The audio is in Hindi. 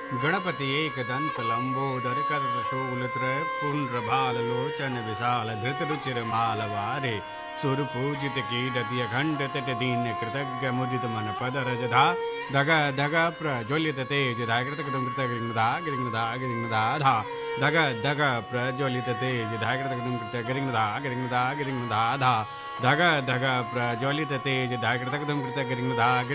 गणपति एकदंत लंबोदर करशूलत्र पुण्ड्रभाल लोचन विशाल धृत रुचिर मालवारे सुरपूजित कीरति अखंड तट दीन कृतज्ञ मुदित मन पद रजधा धग धग प्रज्वलित तेज धाकृत कृत गिरिंगधा गिरिंगधा गिरिंगधा धा धग धग प्रज्वलित तेज धाकृत कृत गिरिंगधा गिरिंगधा गिरिंगधा धा धग धग प्रज्वलित तेज धाकृत कृत गिरिंगधा